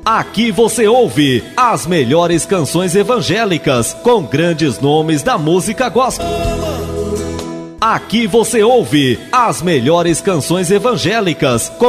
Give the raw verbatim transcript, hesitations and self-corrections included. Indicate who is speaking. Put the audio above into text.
Speaker 1: Aqui você ouve as melhores canções evangélicas com grandes nomes da música gospel. Aqui você ouve as melhores canções evangélicas com